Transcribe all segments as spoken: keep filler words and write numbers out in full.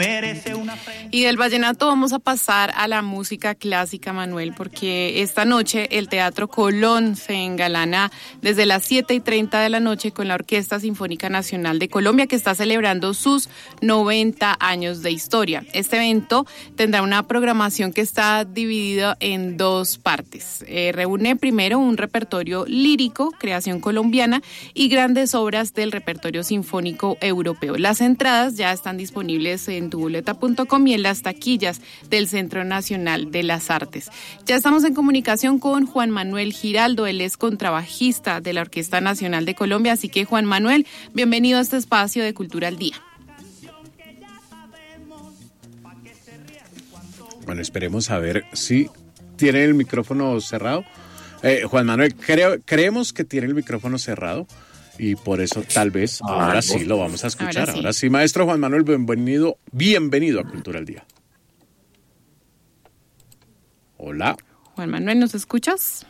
Y del vallenato vamos a pasar a la música clásica, Manuel, porque esta noche el Teatro Colón se engalana desde las siete y treinta de la noche con la Orquesta Sinfónica Nacional de Colombia, que está celebrando sus noventa años de historia. Este evento tendrá una programación que está dividida en dos partes. Eh, reúne primero un repertorio lírico, creación colombiana, y grandes obras del repertorio sinfónico europeo. Las entradas ya están disponibles en tubuleta punto com y en las taquillas del Centro Nacional de las Artes. Ya estamos en comunicación con Juan Manuel Giraldo, él es contrabajista de la Orquesta Nacional de Colombia, así que Juan Manuel, bienvenido a este espacio de Cultura al Día. Bueno, esperemos a ver si tiene el micrófono cerrado. Eh, Juan Manuel, creo, creemos que tiene el micrófono cerrado. Y por eso tal vez ahora ah, sí lo vamos a escuchar. Ahora sí. ahora sí, maestro Juan Manuel, bienvenido, bienvenido a Cultura al Día. Hola. Juan Manuel, ¿nos escuchas?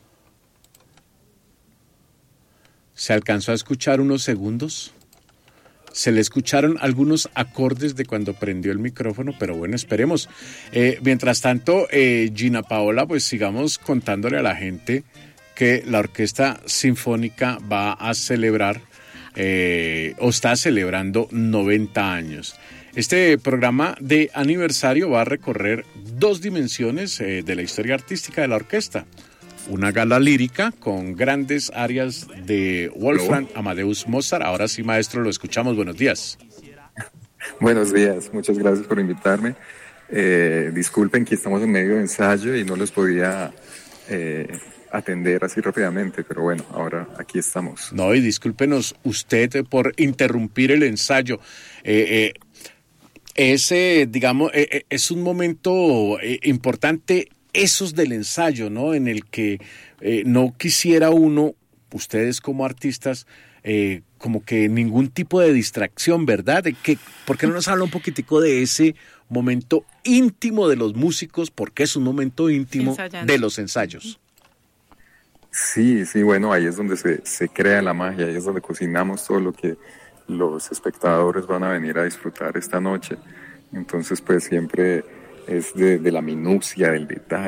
¿Se alcanzó a escuchar unos segundos? Se le escucharon algunos acordes de cuando prendió el micrófono, pero bueno, esperemos. Eh, mientras tanto, eh, Gina Paola, pues sigamos contándole a la gente que la Orquesta Sinfónica va a celebrar eh, o está celebrando noventa años. Este programa de aniversario va a recorrer dos dimensiones eh, de la historia artística de la orquesta. Una gala lírica con grandes arias de Wolfgang Amadeus Mozart. Ahora sí, maestro, lo escuchamos. Buenos días. Buenos días, muchas gracias por invitarme. Eh, disculpen que estamos en medio de ensayo y no los podía Eh, atender así rápidamente, pero bueno, ahora aquí estamos. No, y discúlpenos usted por interrumpir el ensayo. Eh, eh, es, eh, digamos, eh, es un momento eh, importante, esos del ensayo, ¿no? En el que eh, no quisiera uno, ustedes como artistas, eh, como que ningún tipo de distracción, ¿verdad? De que, ¿por qué no nos habla un poquitico de ese momento íntimo de los músicos? Porque es un momento íntimo Ensayando. de los ensayos. Sí, sí, bueno, ahí es donde se, se crea la magia, ahí es donde cocinamos todo lo que los espectadores van a venir a disfrutar esta noche. Entonces, pues siempre es de, de la minucia, del detalle.